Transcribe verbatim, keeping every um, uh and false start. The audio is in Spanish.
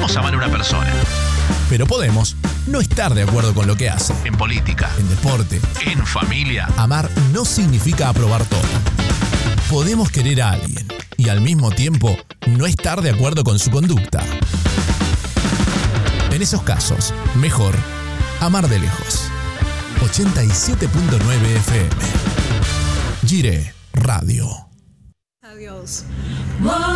podemos amar a una persona. Pero podemos no estar de acuerdo con lo que hace. En política, En deporte, en familia. amar no significa aprobar todo. Podemos querer a alguien y al mismo tiempo no estar de acuerdo con su conducta. En esos casos, mejor amar de lejos. ochenta y siete punto nueve F M. Gire Radio. Adiós.